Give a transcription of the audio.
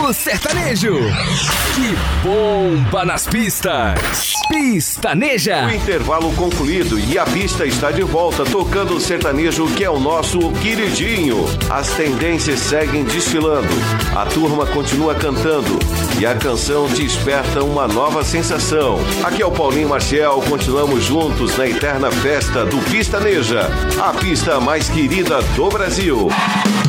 do sertanejo. Que bomba nas pistas. Pistaneja. O intervalo concluído e a pista está de volta tocando o sertanejo que é o nosso queridinho. As tendências seguem desfilando, a turma continua cantando e a canção desperta uma nova sensação. Aqui é o Paulinho Maciel, continuamos juntos na eterna festa do Pistaneja, a pista mais querida do Brasil.